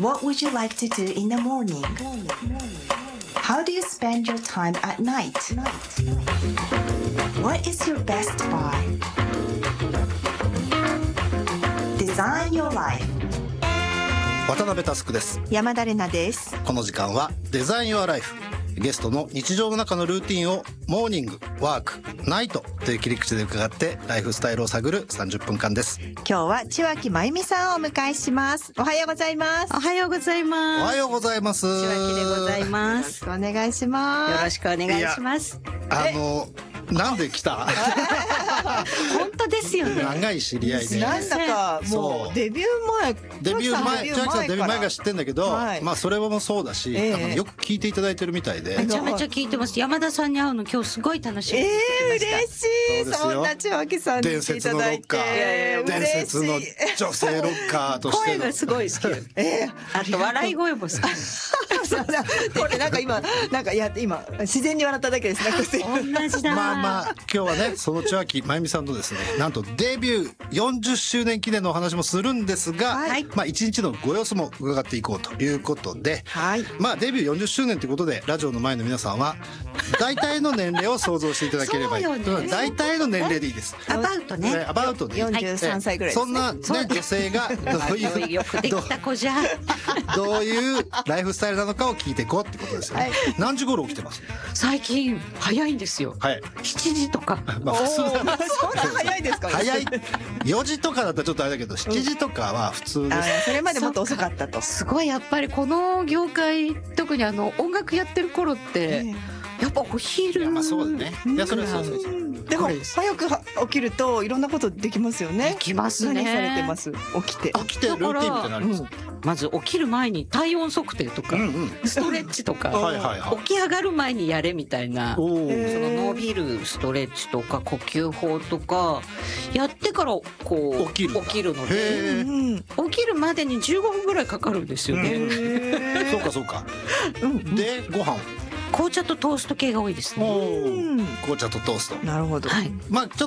What would you like to do in the morning? How do you spend your time at night? What is your best buy? Design your life. 渡辺佑です。 山田玲奈です。 この時間はデザイン・ユア・ライフ。ゲストの日常の中のルーティンをモーニング、ワーク、ナイトという切り口で伺ってライフスタイルを探る30分間です。 今日は千脇真由美さんをお迎えします。おはようございます。 おはようございます。 おはようございます。 千脇でございます。 よろしくお願いします。 よろしくお願いします。 なんで来た本当ですよね。 長い知り合いで。 なんだかもうデビュー前、 千秋さんデビュー前が知ってんだけど、 はい、 まあそれもそうだし、よく聞いていただいてるみたいで。 めちゃめちゃ聞いてます。山田さんに会うの今日すごい楽しみにしてました。 嬉しい。そんな千脇さんに来ていただいて。 伝説の女性ロッカーとしての。 声がすごい好き。あと笑い声も好き。 これなんか今自然に笑っただけです。 同じだ。 まあ今日はね、その千脇真由美さんとですね、なんとデビュー40周年記念のお話もするんですが、まあ一日のご様子も伺っていこうということで、まあデビュー40周年ということで、ラジオの前の皆さんは大体の年齢を想像していただければいい。大体の年齢でいいです。 アバウトね。 アバウトで 43歳ぐらいですね。 そんなね、女性がどういうよくできた子じゃどういうライフスタイルなのかを聞いていこうってことですよね。何時頃起きてます？ 最近早いんですよ。7時とか。 まあ普通だね。 そんな早いですか？ 早い。4時とかだったらちょっとあれだけど、7時とかは普通です。 それまでもっと遅かったと。 すごいやっぱりこの業界、特に音楽やってる頃って、やっぱお昼。 まあそうだね。いやそれはそうです。 でも早く起きるといろんなことできますよね。 できますね。 何されてます？起きてルーティンみたいなのあるんですか？ まず起きる前に体温測定とか、ストレッチとか、起き上がる前にやれみたいな、その伸びるストレッチとか呼吸法とかやってからこう起きるので、起きるまでに15分ぐらいかかるんですよね。 そうか。でご飯。 紅茶とトースト系が多いですね。 紅茶とトースト。 なるほど。 まあちょっ